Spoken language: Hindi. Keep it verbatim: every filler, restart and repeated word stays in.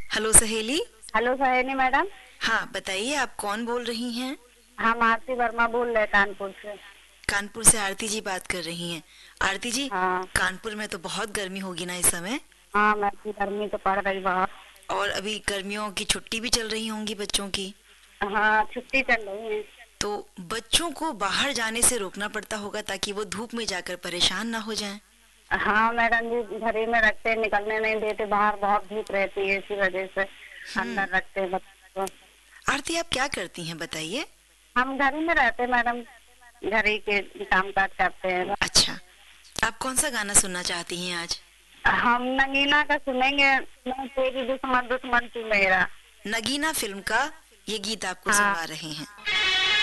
हेलो सहेली। हेलो सहेली मैडम। हाँ बताइए, आप कौन बोल रही हैं? हम आरती वर्मा बोल रहे हैं कानपुर से। कानपुर से आरती जी बात कर रही हैं? आरती जी, हाँ। कानपुर में तो बहुत गर्मी होगी ना इस समय? हाँ मैम, गर्मी तो पड़ रही बहुत। और अभी गर्मियों की छुट्टी भी चल रही होंगी बच्चों की। हाँ छुट्टी चल रही है। तो बच्चों को बाहर जाने से रोकना पड़ता होगा ताकि वो धूप में जाकर परेशान ना हो जाएं। हाँ मैडम जी, घर ही में रखते, निकलने नहीं देते, बाहर बहुत धूप रहती है, इसी वजह से हम्म। अंदर रखते हैं बच्चों को। आरती, आप क्या करती हैं बताइए? हम घर ही में रहते मैडम, घर ही के काम काज करते हैं। अच्छा, आप कौन सा गाना सुनना चाहती हैं आज? हम नगीना का सुनेंगे, मैं तेरी दुश्मन दुश्मन तू मेरा। नगीना फिल्म का ये गीत आपको हाँ। सुनवा रहे हैं।